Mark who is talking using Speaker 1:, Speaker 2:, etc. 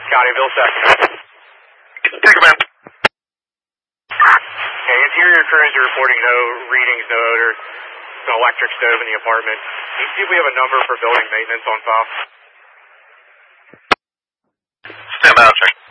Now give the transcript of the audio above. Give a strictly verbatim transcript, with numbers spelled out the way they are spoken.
Speaker 1: Scotty, Bill second.
Speaker 2: Take him out.
Speaker 1: Okay, interior crews are reporting no readings, no odor. It's an electric stove in the apartment. Can you see if we have a number for building maintenance on file?
Speaker 2: Stand by, check.